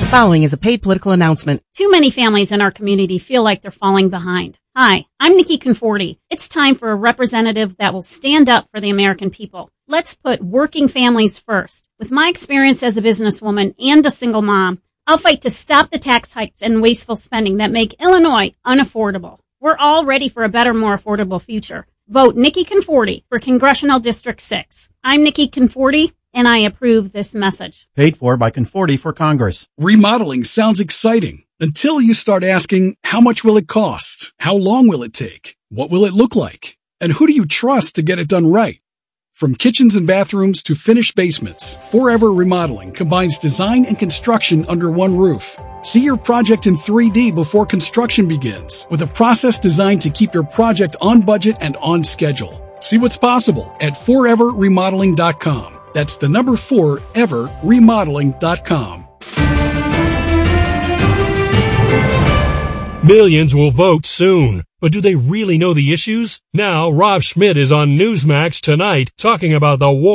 S2: The following is a paid political announcement.
S10: Too many families in our community feel like they're falling behind. Hi, I'm Nikki Conforti. It's time for a representative that will stand up for the American people. Let's put working families first. With my experience as a businesswoman and a single mom, I'll fight to stop the tax hikes and wasteful spending that make Illinois unaffordable. We're all ready for a better, more affordable future. Vote Nikki Conforti for Congressional District 6. I'm Nikki Conforti, and I approve this message.
S1: Paid for by Conforti for Congress.
S24: Remodeling sounds exciting until you start asking, how much will it cost? How long will it take? What will it look like? And who do you trust to get it done right? From kitchens and bathrooms to finished basements, Forever Remodeling combines design and construction under one roof. See your project in 3D before construction begins with a process designed to keep your project on budget and on schedule. See what's possible at foreverremodeling.com. That's the number 4, everremodeling.com.
S11: Millions will vote soon, but do they really know the issues? Now, Rob Schmidt is on Newsmax tonight talking about the war